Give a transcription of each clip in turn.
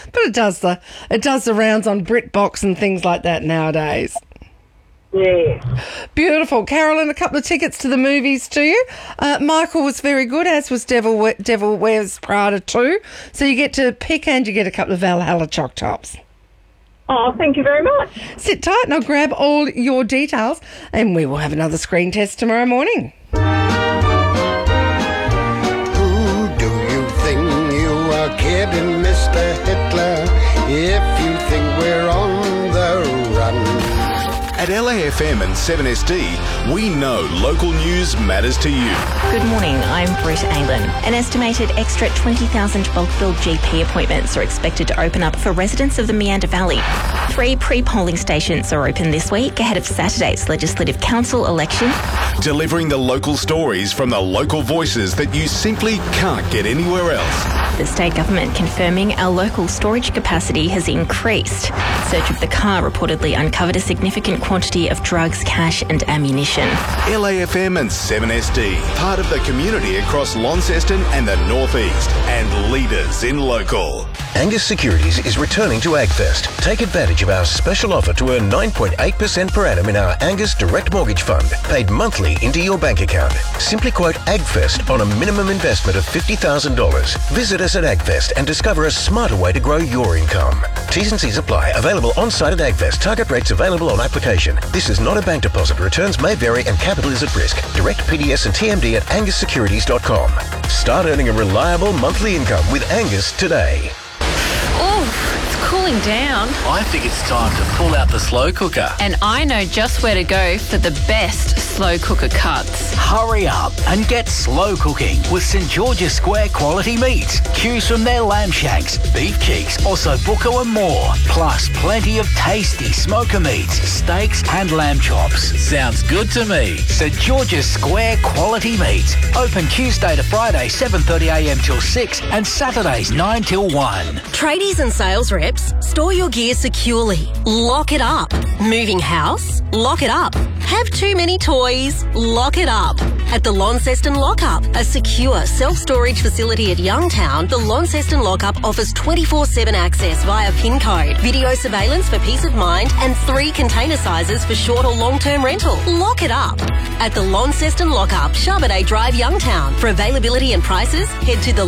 But it does the rounds on BritBox and things like that nowadays. Yeah. Beautiful. Carolyn, a couple of tickets to the movies to you. Michael was very good, as was Devil Wears Prada too. So you get to pick and you get a couple of Valhalla Choc Tops. Oh, thank you very much. Sit tight and I'll grab all your details and we will have another screen test tomorrow morning. Who do you think you are kidding, Mr. Hitler, if you think we're on the run? At LAFM and 7SD, we know local news matters to you. Good morning, I'm Britt Aylan. An estimated extra 20,000 bulk billed GP appointments are expected to open up for residents of the Meander Valley. 3 pre-polling stations are open this week ahead of Saturday's Legislative Council election. Delivering the local stories from the local voices that you simply can't get anywhere else. The state government confirming our local storage capacity has increased. Search of the car reportedly uncovered a significant quantity of drugs, cash and ammunition. LAFM and 7SD, part of the community across Launceston and the North East, and leaders in local. Angus Securities is returning to AgFest. Take advantage of our special offer to earn 9.8% per annum in our Angus Direct Mortgage Fund, paid monthly into your bank account. Simply quote AgFest on a minimum investment of $50,000. Visit us at AgFest and discover a smarter way to grow your income. T's and C's apply. Available on-site at AgFest. Target rates available on application. This is not a bank deposit. Returns may vary and capital is at risk. Direct PDS and TMD at angussecurities.com. Start earning a reliable monthly income with Angus today. Oh, it's cooling down. I think it's time to pull out the slow cooker. And I know just where to go for the best slow cooker cuts. Hurry up and get slow cooking with St George's Square quality meats. Choose from their lamb shanks, beef cheeks, ossobuco and more. Plus plenty of tasty smoker meats, steaks and lamb chops. Sounds good to me. St George's Square quality meats. Open Tuesday to Friday 7:30am till 6 and Saturdays 9 till 1. Tradies and sales reps, store your gear securely. Lock it up. Moving house? Lock it up. Have too many toys? Lock it up. At the Launceston Lockup, a secure self-storage facility at Youngtown, the Launceston Lockup offers 24/7 access via PIN code, video surveillance for peace of mind, and 3 container sizes for short or long-term rental. Lock it up. At the Launceston Lockup, Charbonnet Drive, Youngtown. For availability and prices, head to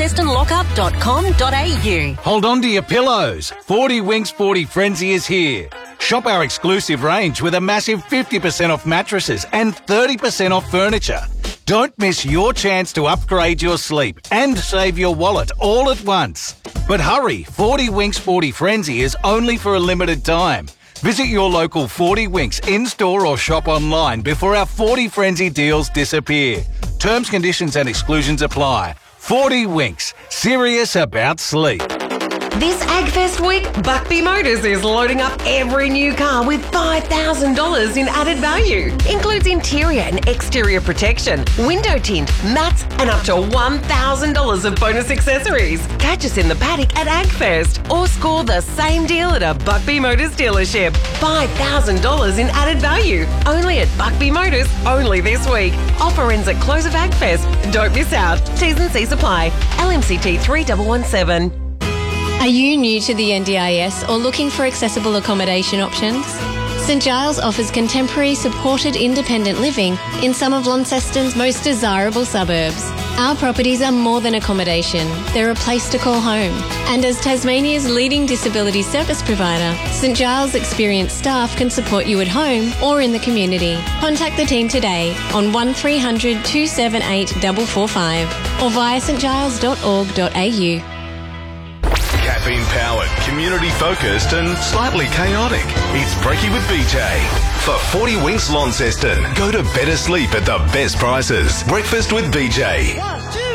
thelauncestonlockup.com.au. Hold on to your pillows. 40 Winks 40 Frenzy is here. Shop our exclusive range with a massive 50% off mattresses and 30% off furniture. Don't miss your chance to upgrade your sleep and save your wallet all at once. But hurry, 40 Winks 40 Frenzy is only for a limited time. Visit your local 40 Winks in-store or shop online before our 40 Frenzy deals disappear. Terms, conditions and exclusions apply. 40 Winks, serious about sleep. This AgFest week, Buckby Motors is loading up every new car with $5,000 in added value. Includes interior and exterior protection, window tint, mats, and up to $1,000 of bonus accessories. Catch us in the paddock at AgFest or score the same deal at a Buckby Motors dealership. $5,000 in added value. Only at Buckby Motors, only this week. Offer ends at close of AgFest. Don't miss out. T's and C's apply. LMCT 3117. Are you new to the NDIS or looking for accessible accommodation options? St Giles offers contemporary supported independent living in some of Launceston's most desirable suburbs. Our properties are more than accommodation, they're a place to call home. And as Tasmania's leading disability service provider, St Giles' experienced staff can support you at home or in the community. Contact the team today on 1300 278 445 or via stgiles.org.au. Caffeine-powered, community-focused and slightly chaotic. It's Brekkie with BJ. For 40 Winks Launceston, go to better sleep at the best prices. Breakfast with BJ.